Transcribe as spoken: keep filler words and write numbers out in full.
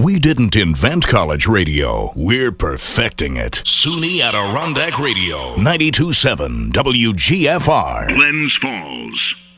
We didn't invent college radio. We're perfecting it. SUNY Adirondack Radio, ninety-two point seven W G F R. Glens Falls.